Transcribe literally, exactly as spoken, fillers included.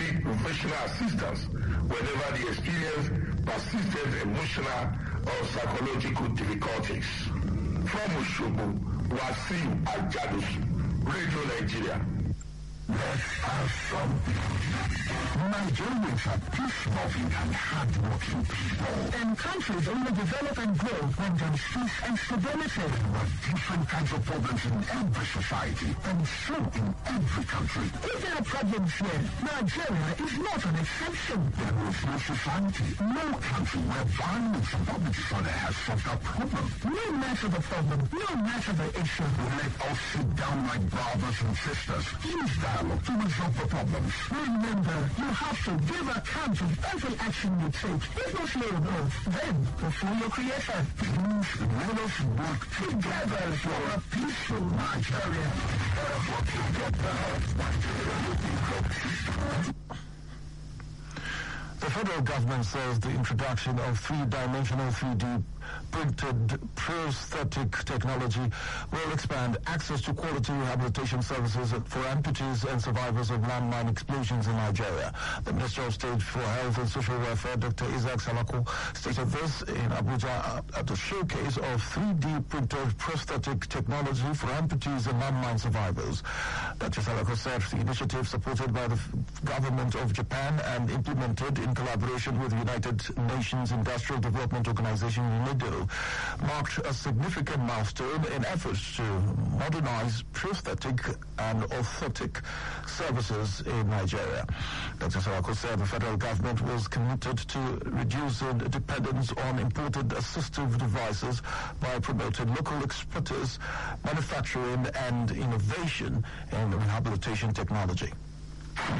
seek professional assistance whenever they experience persistent emotional or psychological difficulties. From Osogbo, Wasiu Ajadosu, Radio Nigeria. Let's have some. Nigerians are peace-loving and hard-working people. And countries only develop and grow when there is peace and stability. There are different kinds of problems in every society, and so in every country. If there are problems here, Nigeria is not an exception. There is no society, no country where violence and public disorder has solved our problem. No matter the problem, no matter the issue. Let us sit down like brothers and sisters. Use dialogue to resolve the problems. Remember, you have to give account of every action you take. If not your own, then before your creator. Please let us work together for a peaceful Nigeria. The federal government says the introduction of three-dimensional three D printed prosthetic technology will expand access to quality rehabilitation services for amputees and survivors of landmine explosions in Nigeria. The Minister of State for Health and Social Welfare, Doctor Isaac Salako, stated this in Abuja at the showcase of three D printed prosthetic technology for amputees and landmine survivors. Doctor Salako said the initiative, supported by the government of Japan and implemented in collaboration with the United Nations Industrial Development Organization, UNIDO, marked a significant milestone in efforts to modernize prosthetic and orthotic services in Nigeria. Doctor Salako said the federal government was committed to reducing dependence on imported assistive devices by promoting local expertise, manufacturing, and innovation in rehabilitation technology.